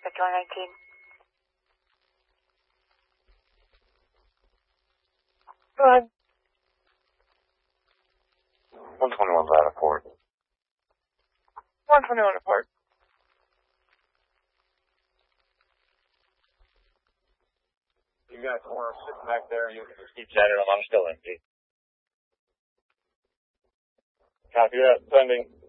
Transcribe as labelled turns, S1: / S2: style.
S1: Sector 119.
S2: 121's out of port.
S3: 121 at port.
S2: You guys are sitting back there, you can just keep chatting them. I'm still empty.
S4: Copy that. Sending.